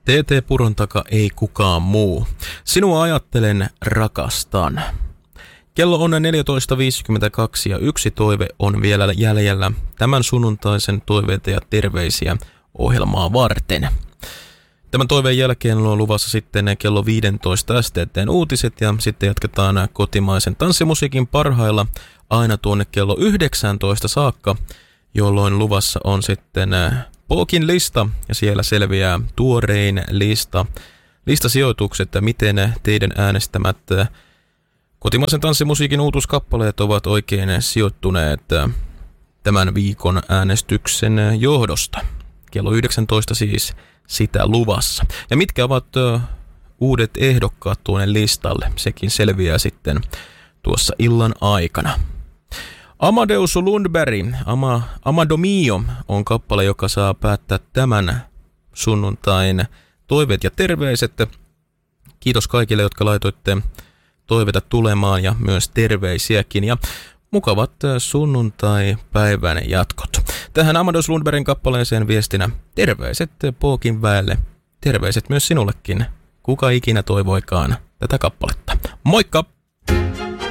TT Puron taka ei kukaan muu. Sinua ajattelen, rakastan. Kello on 14.52 ja yksi toive on vielä jäljellä tämän sunnuntaisen toiveita ja terveisiä ohjelmaa varten. Tämän toiveen jälkeen on luvassa sitten kello 15 STT:n uutiset ja sitten jatketaan kotimaisen tanssimusiikin parhailla aina tuonne kello 19 saakka, jolloin luvassa on sitten Pookin lista ja siellä selviää tuorein listasijoitukset, miten teidän äänestämät kotimaisen tanssimusiikin uutuskappaleet ovat oikein sijoittuneet tämän viikon äänestyksen johdosta. Kello 19 siis sitä luvassa. Ja mitkä ovat uudet ehdokkaat tuonne listalle, sekin selviää sitten tuossa illan aikana. Amadeus Lundberg, Amado Mio on kappale, joka saa päättää tämän sunnuntain toiveet ja terveiset. Kiitos kaikille, jotka laitoitte toiveita tulemaan ja myös terveisiäkin. Ja mukavat sunnuntai-päivän jatkot. Tähän Amadeus Lundbergin kappaleeseen viestinä terveiset Pookin väelle. Terveiset myös sinullekin, kuka ikinä toivoikaan tätä kappaletta. Moikka!